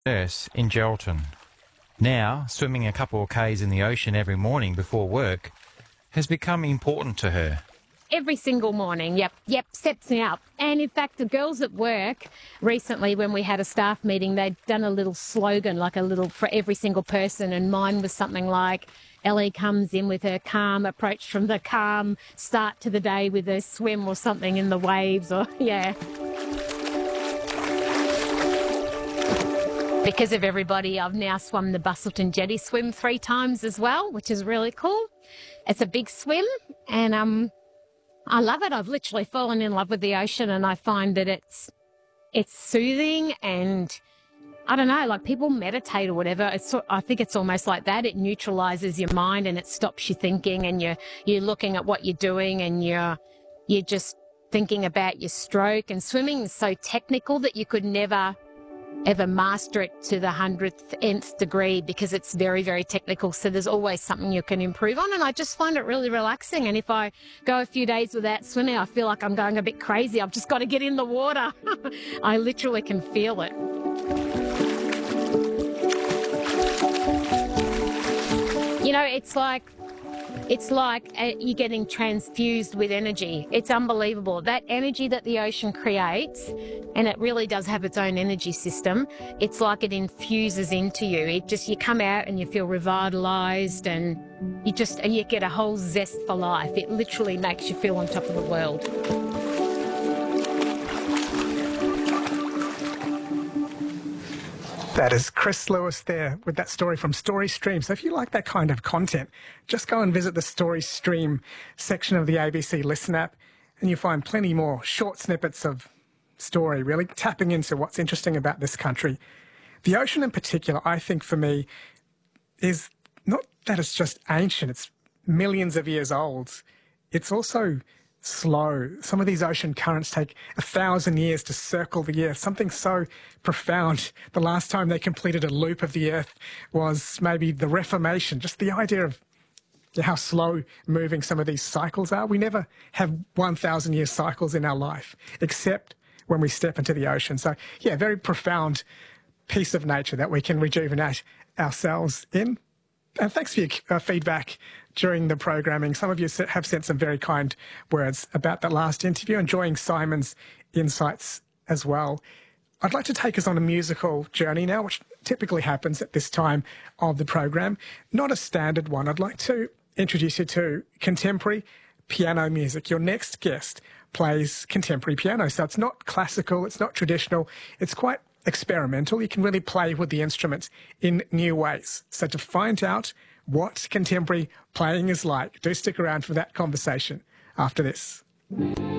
nurse in Geraldton. Now, swimming a couple of k's in the ocean every morning before work has become important to her. Every single morning, yep, sets me up. And in fact, the girls at work, recently when we had a staff meeting, they'd done a little slogan, like a little for every single person, and mine was something like, Ellie comes in with her calm approach from the calm start to the day with her swim or something in the waves, or, yeah. Because of everybody, I've now swum the Busselton Jetty swim 3 times as well, which is really cool. It's a big swim, and I love it. I've literally fallen in love with the ocean, and I find that it's soothing, and I don't know, like people meditate or whatever. I think it's almost like that. It neutralizes your mind and it stops you thinking, and you're looking at what you're doing, and you're just thinking about your stroke. And swimming is so technical that you could never ever master it to the 100th degree, because it's very, very technical. So there's always something you can improve on. And I just find it really relaxing. And if I go a few days without swimming, I feel like I'm going a bit crazy. I've just got to get in the water. I literally can feel it. You know, it's like you're getting transfused with energy. It's unbelievable. That energy that the ocean creates, and it really does have its own energy system, it's like it infuses into you. You come out and you feel revitalised, and you get a whole zest for life. It literally makes you feel on top of the world. That is Chris Lewis there with that story from Story Stream. So if you like that kind of content, just go and visit the Story Stream section of the ABC Listen app, and you'll find plenty more short snippets of story, really tapping into what's interesting about this country. The ocean in particular, I think for me, is not that it's just ancient, it's millions of years old. It's also slow. Some of these ocean currents take 1,000 years to circle the Earth, something so profound. The last time they completed a loop of the Earth was maybe the Reformation. Just the idea of how slow moving some of these cycles are. We never have 1,000-year cycles in our life, except when we step into the ocean. So, yeah, very profound piece of nature that we can rejuvenate ourselves in. And thanks for your feedback during the programming. Some of you have sent some very kind words about that last interview, enjoying Simon's insights as well. I'd like to take us on a musical journey now, which typically happens at this time of the program. Not a standard one. I'd like to introduce you to contemporary piano music. Your next guest plays contemporary piano, so it's not classical, it's not traditional, it's quite experimental. You can really play with the instruments in new ways. So to find out what contemporary playing is like, do stick around for that conversation after this.